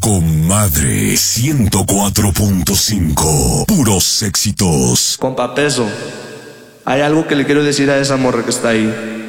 Comadre 104.5. Puros éxitos. Compa Peso, hay algo que le quiero decir a esa morra que está ahí.